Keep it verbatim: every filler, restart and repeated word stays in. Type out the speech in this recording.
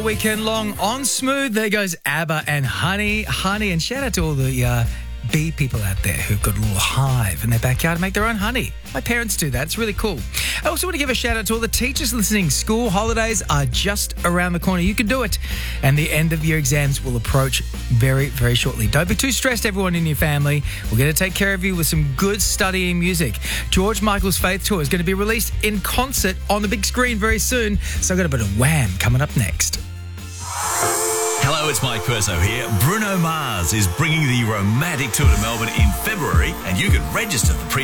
weekend long on Smooth. There goes ABBA and Honey. Honey, and shout out to all the uh, bee people out there who've got a little hive in their backyard to make their own honey. My parents do that. It's really cool. I also want to give a shout out to all the teachers listening. School holidays are just around the corner. You can do it. And the end of year exams will approach very, very shortly. Don't be too stressed, everyone in your family. We're going to take care of you with some good studying music. George Michael's Faith Tour is going to be released in concert on the big screen very soon. So I've got a bit of Wham coming up next. Hello, it's Mike Perso here. Bruno Mars is bringing the romantic tour to Melbourne in February, and you can register the pre